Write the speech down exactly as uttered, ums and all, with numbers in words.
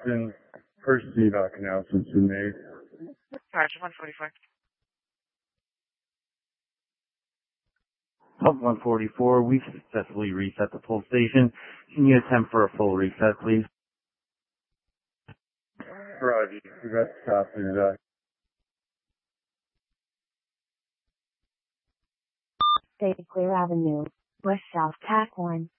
Captain. First evac announcement's been made. Roger, one forty-four. Pub one forty-four, we've successfully reset the pull station. Can you attempt for a full reset, please? Roger, we got staff in that. State Clear Avenue, West South Tack one.